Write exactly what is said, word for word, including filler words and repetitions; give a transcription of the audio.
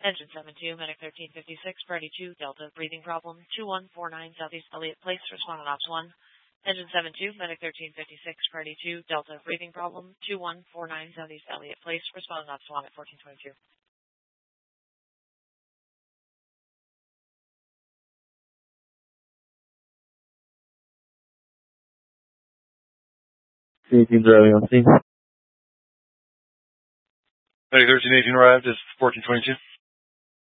Engine seven two, Medic thirteen fifty-six, Party two, Delta, breathing problem, two one four nine Southeast Elliott Place, respond on Ops one. Engine seven two, Medic thirteen fifty-six, Party two, Delta, breathing problem, two one four nine Southeast Elliott Place, respond on Ops one at fourteen twenty-two. eighteen driving on scene. Medic thirteen eighteen arrived, is fourteen twenty-two.